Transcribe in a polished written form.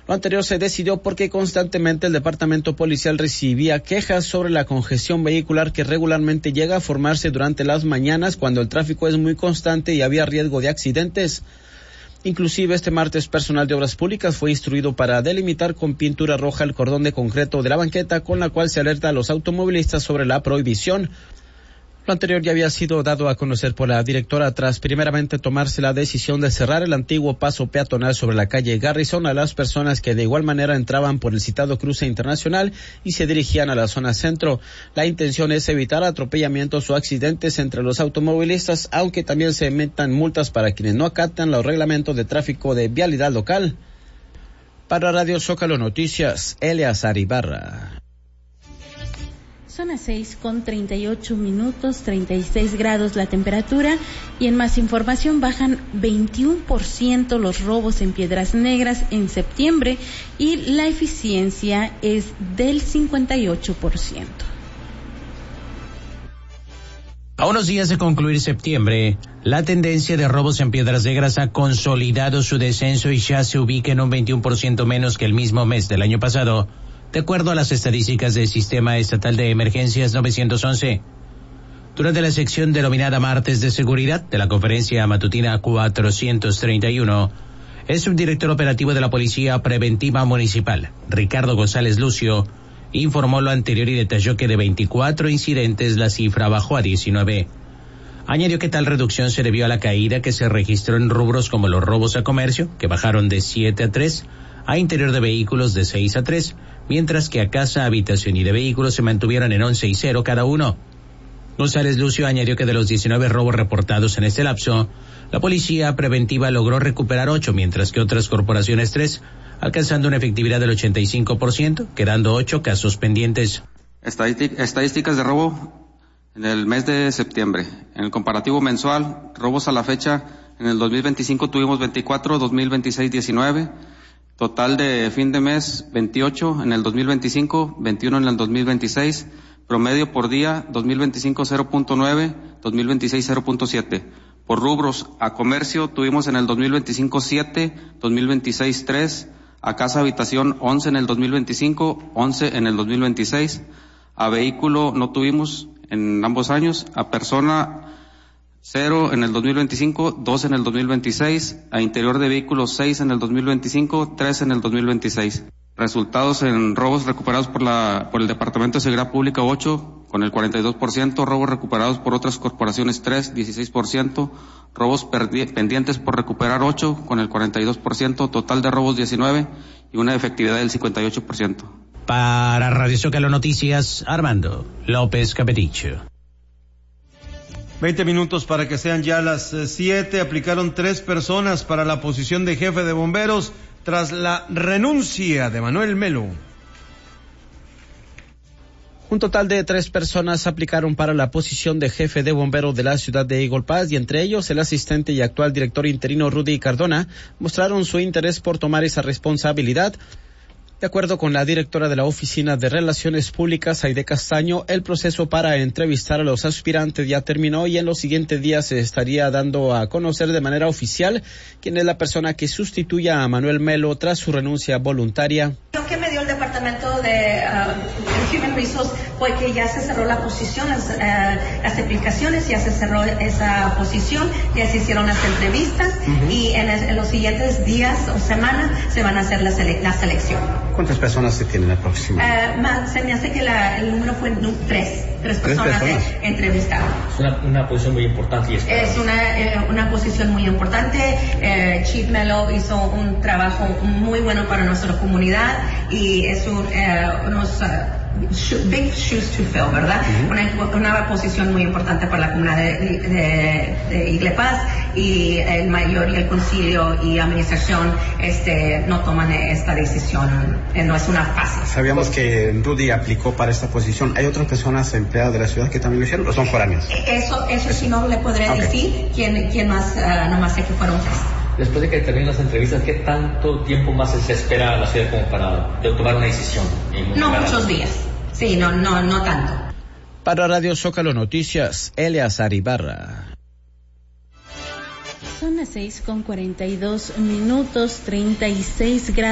Lo anterior se decidió porque constantemente el departamento policial recibía quejas sobre la congestión vehicular que regularmente llega a formarse durante las mañanas cuando el tráfico es muy constante y había riesgo de accidentes. Inclusive este martes personal de Obras Públicas fue instruido para delimitar con pintura roja el cordón de concreto de la banqueta con la cual se alerta a los automovilistas sobre la prohibición. Lo anterior ya había sido dado a conocer por la directora tras primeramente tomarse la decisión de cerrar el antiguo paso peatonal sobre la calle Garrison a las personas que de igual manera entraban por el citado cruce internacional y se dirigían a la zona centro. La intención es evitar atropellamientos o accidentes entre los automovilistas, aunque también se metan multas para quienes no acatan los reglamentos de tráfico de vialidad local. Para Radio Zócalo Noticias, Eleazar Ibarra. Son las 6:38, 36 grados la temperatura, y en más información bajan 21% los robos en Piedras Negras en septiembre y la eficiencia es del 58%. A unos días de concluir septiembre, la tendencia de robos en Piedras Negras ha consolidado su descenso y ya se ubica en un 21% menos que el mismo mes del año pasado, de acuerdo a las estadísticas del Sistema Estatal de Emergencias 911. Durante la sección denominada Martes de Seguridad de la Conferencia Matutina 431, el subdirector operativo de la Policía Preventiva Municipal, Ricardo González Lucio, informó lo anterior y detalló que de 24 incidentes la cifra bajó a 19. Añadió que tal reducción se debió a la caída que se registró en rubros como los robos a comercio, que bajaron de 7 a 3, a interior de vehículos de 6 a 3, mientras que a casa, habitación y de vehículos se mantuvieron en 11 y 0 cada uno. González Lucio añadió que de los 19 robos reportados en este lapso, la policía preventiva logró recuperar 8, mientras que otras corporaciones 3, alcanzando una efectividad del 85%, quedando 8 casos pendientes. Estadísticas de robo en el mes de septiembre. En el comparativo mensual, robos a la fecha, en el 2025 tuvimos 24, 2026 19, total de fin de mes 28 en el 2025, 21 en el 2026, promedio por día 2025 0.9, 2026 0.7. Por rubros, a comercio tuvimos en el 2025 7, 2026 3, a casa habitación 11 en el 2025, 11 en el 2026, a vehículo no tuvimos en ambos años, a persona 0 en el 2025, 2 en el 2026, a interior de vehículos 6 en el 2025, 3 en el 2026. Resultados en robos recuperados por el Departamento de Seguridad Pública 8, con el 42%, robos recuperados por otras corporaciones 3, 16%, robos pendientes por recuperar 8, con el 42%, total de robos 19 y una efectividad del 58%. Para Radio Zócalo Noticias, Armando López Capeticho. 20 minutos para que sean ya las 7. Aplicaron 3 personas para la posición de jefe de bomberos tras la renuncia de Manuel Melo. Un total de 3 personas aplicaron para la posición de jefe de bomberos de la ciudad de Eagle Pass, y entre ellos el asistente y actual director interino Rudy Cardona mostraron su interés por tomar esa responsabilidad. De acuerdo con la directora de la Oficina de Relaciones Públicas, Aide Castaño, el proceso para entrevistar a los aspirantes ya terminó y en los siguientes días se estaría dando a conocer de manera oficial quién es la persona que sustituya a Manuel Melo tras su renuncia voluntaria. Lo que me dio el departamento de Human Resources fue que ya se cerró la posición, las aplicaciones, ya se cerró esa posición, ya se hicieron las entrevistas y en los siguientes días o semanas se van a hacer la selección. ¿Cuántas personas se tienen aproximadamente? Se me hace que el número fue 3 personas entrevistadas. Es una posición muy importante. Es una posición muy importante. Chief Melo hizo un trabajo muy bueno para nuestra comunidad y es unos big shoes to fill, ¿verdad? Una posición muy importante para la comunidad de Eagle Pass, y el mayor y el concilio y administración no toman esta decisión, no es una fácil. Sabíamos que Rudy aplicó para esta posición. ¿Hay otras personas empleadas de la ciudad que también lo hicieron o son foráneos? Eso sí no le podré decir quién más, nomás sé que fueron 3. Después de que terminen las entrevistas, ¿qué tanto tiempo más se espera a la ciudad como para tomar una decisión? No muchos días. Sí, no tanto. Para Radio Zócalo Noticias, Eleazar Ibarra. Son las 6:42, 36 grados.